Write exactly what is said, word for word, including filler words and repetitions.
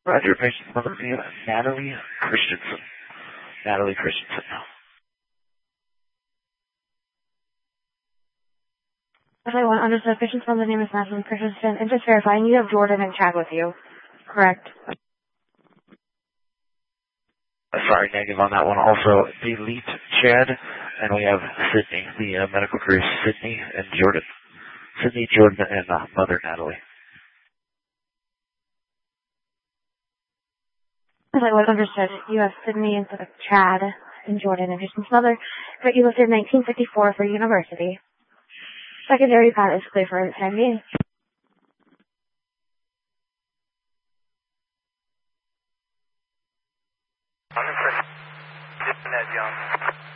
Roger, patient's mother name, Natalie Christensen. Natalie Christensen. Okay, one understood. Patient's mother name is Natalie Christensen, and just verifying you have Jordan and Chad with you. Correct. Uh, sorry, negative on that one. Also, delete Chad, and we have Sydney, the uh, medical crew, Sydney and Jordan. Sydney, Jordan, and uh, mother Natalie. Okay, one understood. You have Sydney instead of Chad and Jordan and patient's mother, but you listed nineteen fifty-four for university. Secondary pad is clear for ten being. Ned Young.